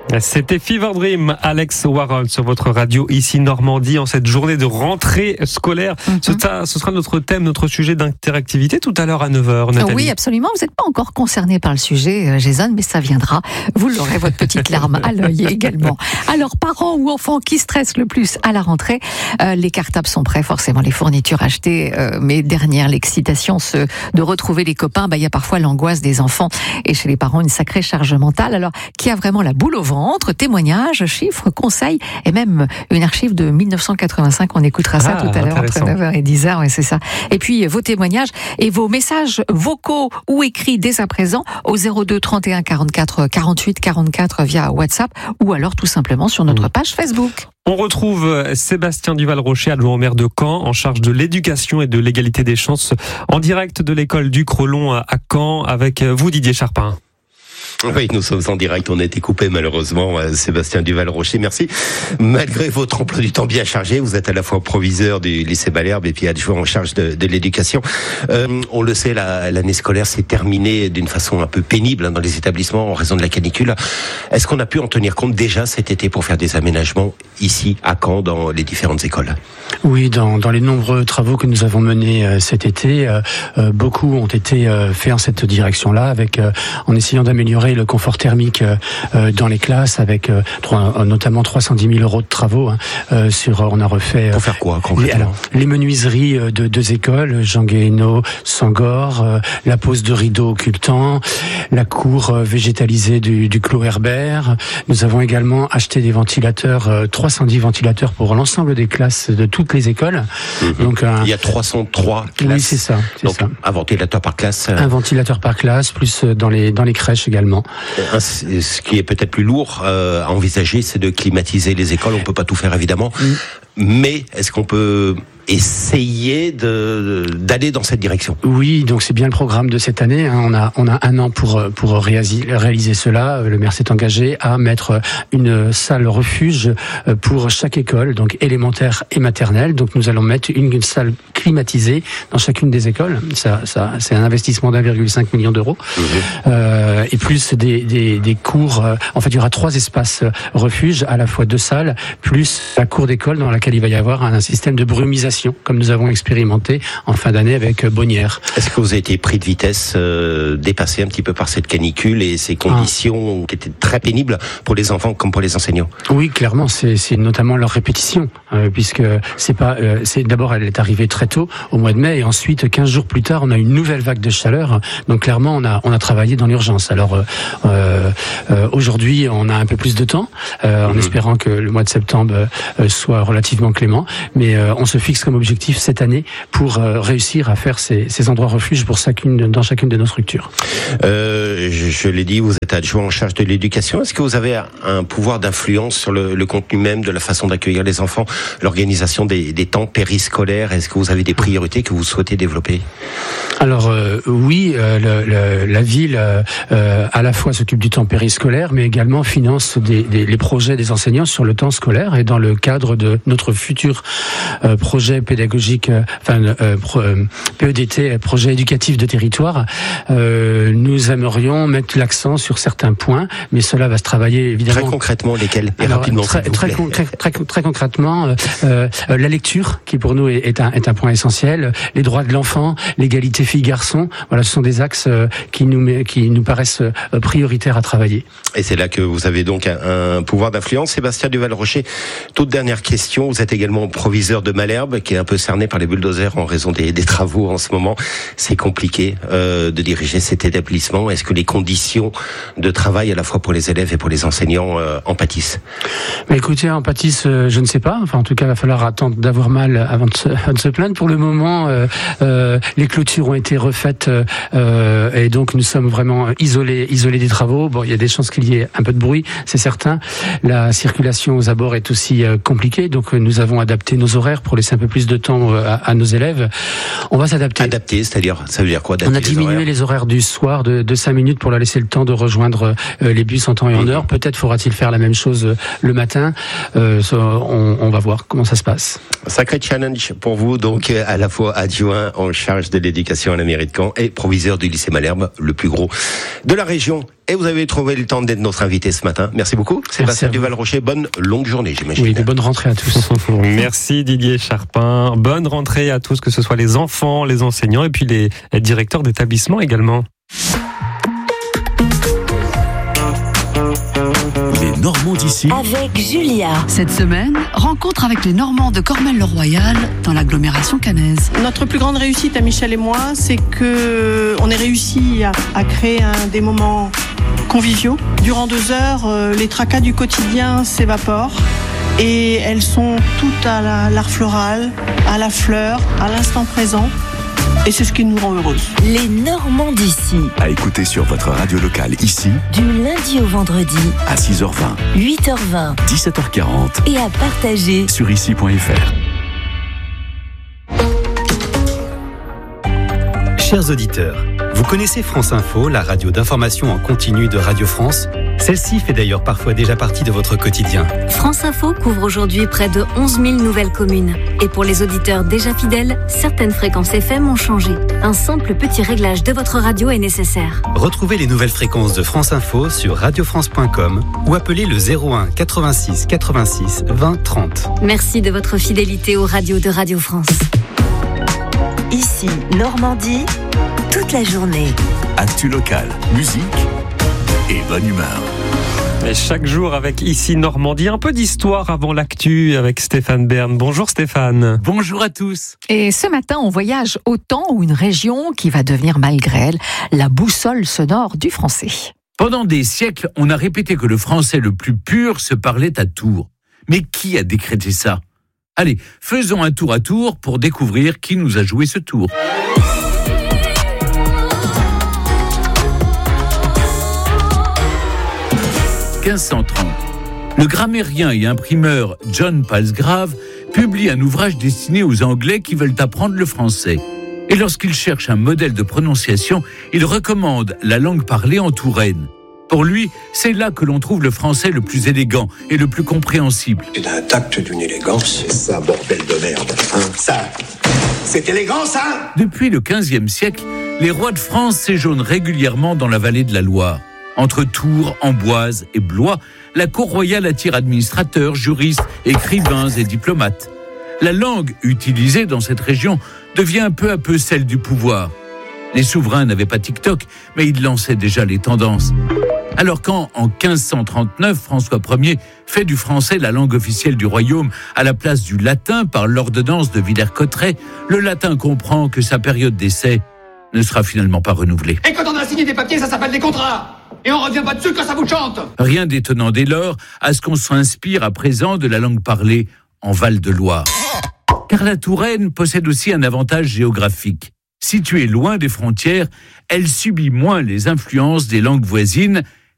C'était Fever Dream, Alex Warhol sur votre radio ici Normandie en cette journée de rentrée scolaire. Ce sera notre thème, notre sujet d'interactivité tout à l'heure à 9h. Nathalie. Oui, absolument. Vous n'êtes pas encore concerné par le sujet, Jason, mais ça viendra. Vous l'aurez, votre petite larme à l'œil également. Alors, parents ou enfants qui stressent le plus à la rentrée, les cartables sont prêts, forcément, les fournitures achetées, mais derrière l'excitation de retrouver les copains, il y a parfois l'angoisse des enfants et chez les parents une sacrée charge mentale. Alors, qui a vraiment la boule au ventre? Témoignages, chiffres, conseils et même une archive de 1985. On écoutera ça tout à l'heure entre 9h et 10h. Ouais, c'est ça. Et puis vos témoignages et vos messages vocaux ou écrits dès à présent au 02 31 44 48 44 via WhatsApp ou alors tout simplement sur notre page Facebook. On retrouve Sébastien Duval-Rocher, adjoint au maire de Caen, en charge de l'éducation et de l'égalité des chances, en direct de l'école du Crelon à Caen, avec vous Didier Charpin. Oui, nous sommes en direct, on a été coupé malheureusement, Sébastien Duval-Rocher, merci. Malgré votre emploi du temps bien chargé, vous êtes à la fois proviseur du lycée Malherbe et puis adjoint en charge de l'éducation. On le sait, l'année scolaire s'est terminée d'une façon un peu pénible dans les établissements en raison de la canicule. Est-ce qu'on a pu en tenir compte déjà cet été pour faire des aménagements ici à Caen dans les différentes écoles ? Oui, dans les nombreux travaux que nous avons menés cet été, beaucoup ont été faits en cette direction-là, avec en essayant d'améliorer le confort thermique dans les classes, avec notamment 310 000 euros de travaux. On a refait. Pour faire quoi concrètement ? Les menuiseries de deux écoles, Jean Guéhenno, Sangor, la pose de rideaux occultants, la cour végétalisée du Clos Herbert. Nous avons également acheté des ventilateurs, 310 ventilateurs pour l'ensemble des classes de toutes les écoles. Donc il y a 303 classes. Oui, c'est ça. Un ventilateur par classe. Un ventilateur par classe, plus dans les crèches également. Ce qui est peut-être plus lourd à envisager, c'est de climatiser les écoles. On peut pas tout faire évidemment, mais est-ce qu'on peut essayer d'aller dans cette direction? Oui, donc c'est bien le programme de cette année. On a un an pour réaliser cela. Le maire s'est engagé à mettre une salle refuge pour chaque école, donc élémentaire et maternelle. Donc nous allons mettre une salle climatisée dans chacune des écoles. Ça c'est un investissement d'1,5 million d'euros. Et plus des cours. En fait, il y aura 3 espaces refuge, à la fois 2 salles, plus la cour d'école dans laquelle il va y avoir un système de brumisation, comme nous avons expérimenté en fin d'année avec Bonnières. Est-ce que vous avez été pris de vitesse, dépassé un petit peu par cette canicule et ces conditions qui étaient très pénibles pour les enfants comme pour les enseignants? Oui, clairement, c'est notamment leur répétition, puisque d'abord elle est arrivée très tôt, au mois de mai, et ensuite 15 jours plus tard, on a une nouvelle vague de chaleur. Donc clairement, on a travaillé dans l'urgence. Alors aujourd'hui, on a un peu plus de temps, en espérant que le mois de septembre soit relativement clément, mais on se fixe comme objectif cette année pour réussir à faire ces endroits refuges dans chacune de nos structures. Je l'ai dit, vous êtes adjoint en charge de l'éducation. Est-ce que vous avez un pouvoir d'influence sur le contenu même de la façon d'accueillir les enfants, l'organisation des temps périscolaires? Est-ce que vous avez des priorités que vous souhaitez développer? Alors oui, la ville à la fois s'occupe du temps périscolaire, mais également finance les projets des enseignants sur le temps scolaire. Et dans le cadre de notre futur projet pédagogique, PEDT, projet éducatif de territoire, nous aimerions mettre l'accent sur certains points, mais cela va se travailler évidemment. Très concrètement, lesquels? Et alors, rapidement, très concrètement, la lecture, qui pour nous est un point essentiel, les droits de l'enfant, l'égalité filles-garçons. Voilà, ce sont des axes qui nous paraissent prioritaires à travailler. Et c'est là que vous avez donc un pouvoir d'influence. Sébastien Duval-Rocher, toute dernière question. Vous êtes également proviseur de Malherbe, qui est un peu cerné par les bulldozers en raison des travaux en ce moment. C'est compliqué de diriger cet établissement. Est-ce que les conditions de travail, à la fois pour les élèves et pour les enseignants, en pâtissent? Écoutez, en pâtissent, je ne sais pas. Enfin, en tout cas, il va falloir attendre d'avoir mal avant de se plaindre. Pour le moment, les clôtures ont été refaites et donc nous sommes vraiment isolés des travaux. Bon, il y a des chances qu'il y ait un peu de bruit, c'est certain. La circulation aux abords est aussi compliquée, donc nous avons adapté nos horaires pour laisser un peu plus de temps à nos élèves. On va s'adapter. Adapter, c'est-à-dire, ça veut dire quoi? On a diminué les horaires du soir de 5 minutes pour leur laisser le temps de rejoindre les bus en temps et en heure. Peut-être faudra-t-il faire la même chose le matin. On va voir comment ça se passe. Sacré challenge pour vous, donc à la fois adjoint en charge de l'éducation à la mairie de Caen et proviseur du lycée Malherbe, le plus gros de la région. et vous avez trouvé le temps d'être notre invité ce matin. Merci beaucoup. Sébastien Duval-Rocher, bonne longue journée, j'imagine. Oui, de bonne rentrée à tous. Merci Didier Charpin. Bonne rentrée à tous, que ce soit les enfants, les enseignants et puis les directeurs d'établissement également. Les Normands d'ici. Avec Julia. Cette semaine, rencontre avec les Normands de Cormelles-le-Royal dans l'agglomération caennaise. Notre plus grande réussite à Michel et moi, c'est que on ait réussi à créer des moments conviviaux. Durant 2 heures, les tracas du quotidien s'évaporent et elles sont toutes à l'art floral, à la fleur, à l'instant présent. Et c'est ce qui nous rend heureuses. Les Normands d'ici. À écouter sur votre radio locale ici. Du lundi au vendredi. À 6h20. 8h20. 17h40. Et à partager. Sur ici.fr. Chers auditeurs, vous connaissez France Info, la radio d'information en continu de Radio France ? Celle-ci fait d'ailleurs parfois déjà partie de votre quotidien. France Info couvre aujourd'hui près de 11 000 nouvelles communes. Et pour les auditeurs déjà fidèles, certaines fréquences FM ont changé. Un simple petit réglage de votre radio est nécessaire. Retrouvez les nouvelles fréquences de France Info sur radiofrance.com ou appelez le 01 86 86 20 30. Merci de votre fidélité aux radios de Radio France. Ici, Normandie, toute la journée. Actu locale, musique et bonne humeur. Et chaque jour avec Ici Normandie, un peu d'histoire avant l'actu avec Stéphane Bern. Bonjour Stéphane. Bonjour à tous. Et ce matin, on voyage au temps où une région qui va devenir malgré elle la boussole sonore du français. Pendant des siècles, on a répété que le français le plus pur se parlait à Tours. Mais qui a décrété ça ? Allez, faisons un tour à Tours pour découvrir qui nous a joué ce tour. « 1530. Le grammairien et imprimeur John Palsgrave publie un ouvrage destiné aux Anglais qui veulent apprendre le français. Et lorsqu'il cherche un modèle de prononciation, il recommande la langue parlée en Touraine. Pour lui, c'est là que l'on trouve le français le plus élégant et le plus compréhensible. C'est un tact d'une élégance. C'est ça, bordel de merde. Ça, c'est élégant, ça ? Depuis le XVe siècle, les rois de France séjournent régulièrement dans la vallée de la Loire. Entre Tours, Amboise et Blois, la cour royale attire administrateurs, juristes, écrivains et diplomates. La langue utilisée dans cette région devient peu à peu celle du pouvoir. Les souverains n'avaient pas TikTok, mais ils lançaient déjà les tendances. Alors quand, en 1539, François Ier fait du français la langue officielle du royaume à la place du latin par l'ordonnance de Villers-Cotterêts, le latin comprend que sa période d'essai ne sera finalement pas renouvelée. Et quand on a signé des papiers, ça s'appelle des contrats. Et on revient pas dessus quand ça vous chante. Rien d'étonnant dès lors à ce qu'on s'inspire à présent de la langue parlée en Val-de-Loire. Car la Touraine possède aussi un avantage géographique. Située loin des frontières, elle subit moins les influences des langues voisines